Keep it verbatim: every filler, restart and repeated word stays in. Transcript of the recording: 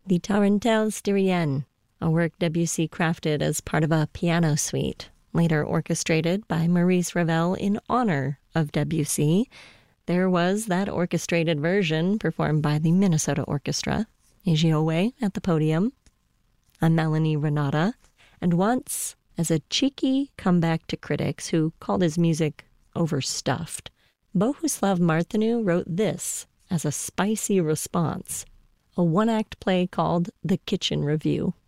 the Tarentelle Styrienne, a work Debussy crafted as part of a piano suite, later orchestrated by Maurice Ravel in honor of Debussy. There was that orchestrated version performed by the Minnesota Orchestra, Agiowe at the podium, a Melanie Renata, and once, as a cheeky comeback to critics who called his music overstuffed, Bohuslav Martinu wrote this as a spicy response, a one-act play called The Kitchen Review.